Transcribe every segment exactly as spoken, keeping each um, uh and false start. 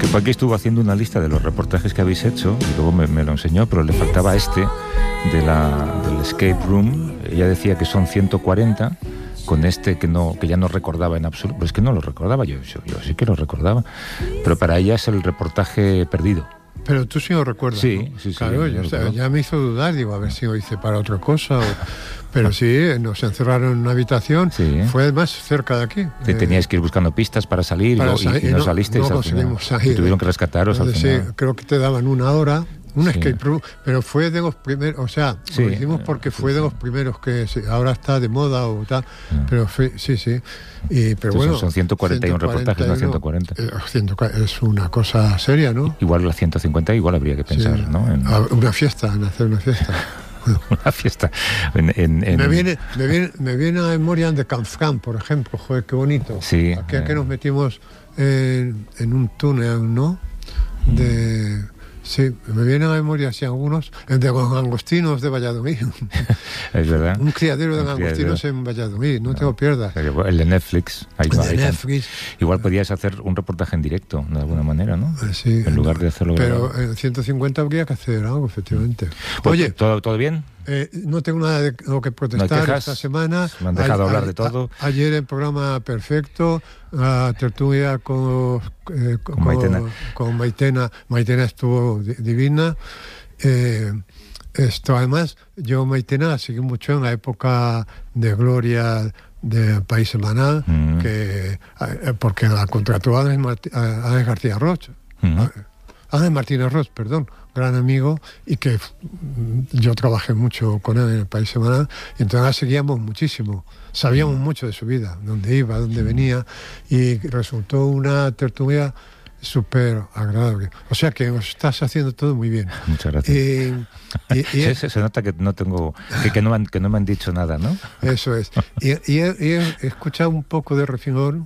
Paqui estuvo haciendo una lista de los reportajes que habéis hecho y luego me, me lo enseñó, pero le faltaba este de la, del escape room. Ella decía que son ciento cuarenta, con este que no que ya no recordaba en absoluto. Pero es que no lo recordaba, yo, yo, yo sí que lo recordaba. Pero para ella es el reportaje perdido. Pero tú sí lo recuerdas, sí, ¿no? Sí, sí. Claro, yo, o sea, ya me hizo dudar, digo, a ver si lo hice para otra cosa. O... Pero sí, nos encerraron en una habitación, sí. Fue además cerca de aquí. Sí, eh, teníais que ir buscando pistas para salir, para y, salir, y, y no, no salisteis. No conseguimos salir. Y tuvieron que rescataros Entonces, al final. Sí, creo que te daban una hora. Un sí. escape room, pero fue de los primeros, o sea, sí, lo hicimos porque fue de los primeros que sí, ahora está de moda o tal, sí. pero fue, sí, sí. Y, pero bueno, son ciento cuarenta y un reportajes, no ciento cuarenta. Es una cosa seria, ¿no? Igual las ciento cincuenta, igual habría que pensar, sí. ¿no? En... Una fiesta, en hacer una fiesta. Una fiesta. En, en, en... Me, viene, me, viene, me viene a memoria de Canfrán, por ejemplo, joder, qué bonito. Sí. Aquí eh... que nos metimos en, en un túnel, ¿no? De... Sí, me vienen a memoria así algunos, el de los langostinos de Valladolid. Es verdad. Un criadero de langostinos en Valladolid, no, no te lo pierdas. El de Netflix. Ahí el va, de ahí Netflix. Igual podías hacer un reportaje en directo, de alguna manera, ¿no? Sí. En lugar de hacerlo... Pero en ciento cincuenta habría que hacer algo, efectivamente. Pues, Oye... ¿todo, ¿Todo bien? Eh, no tengo nada de lo que protestar ¿No esta semana. Me han dejado a, hablar de todo. A, ayer el programa perfecto, la tertulia con, eh, con, con Maitena. Con Maitena. Maitena estuvo divina. Eh, esto además, yo Maitena la seguí mucho en la época de gloria de País Semanal, mm. que, eh, porque la contrató a Ángel García Roch. Mm. Ángel Martínez Roch, perdón, gran amigo, y que yo trabajé mucho con él en el País Semanal, y entonces la seguíamos muchísimo, sabíamos mm. mucho de su vida, dónde iba, dónde mm. venía, y resultó una tertulia súper agradable. O sea que nos estás haciendo todo muy bien. Muchas gracias. Y, y, y es, se, se nota que no tengo, que, que, no han, que no me han dicho nada, ¿no? Eso es. Y, y, he, y he escuchado un poco de Refingón.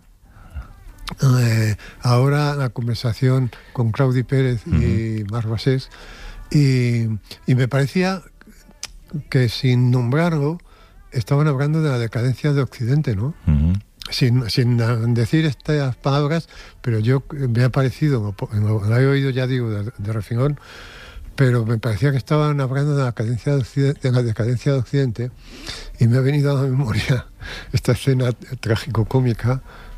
Eh, ahora la conversación con Claudi Pérez uh-huh. y Marc Basés, y, y me parecía que sin nombrarlo estaban hablando de la decadencia de Occidente, ¿no? Uh-huh. Sin, sin decir estas palabras, pero yo me ha parecido, lo he oído ya digo de, de Refingón, pero me parecía que estaban hablando de la decadencia de, Occidente, de la decadencia de Occidente, y me ha venido a la memoria esta escena trágico-cómica